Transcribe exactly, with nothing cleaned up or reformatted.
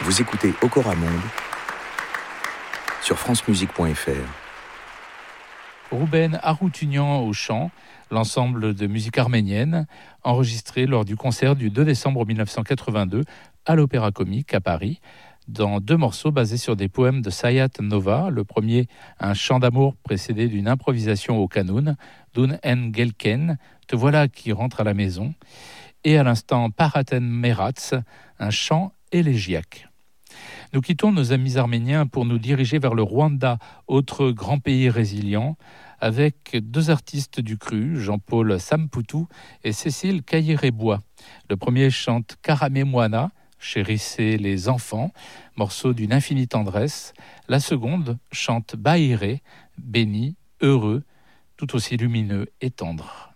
Vous écoutez Okora Monde sur francemusique point f r. Rouben Aroutunian au chant, l'ensemble de musique arménienne, enregistré lors du concert du deux décembre mille neuf cent quatre-vingt-deux à l'Opéra Comique à Paris, dans deux morceaux basés sur des poèmes de Sayat Nova. Le premier, un chant d'amour précédé d'une improvisation au kanoun, Dun en Gelken, Te voilà qui rentre à la maison, et à l'instant Paraten Merats, un chant élégiaque. Nous quittons nos amis arméniens pour nous diriger vers le Rwanda, autre grand pays résilient, avec deux artistes du cru, Jean-Paul Samputu et Cécile Kayirebois. Le premier chante Karamemwana, chérissez les enfants, morceau d'une infinie tendresse. La seconde chante Baïré, béni, heureux, tout aussi lumineux et tendre.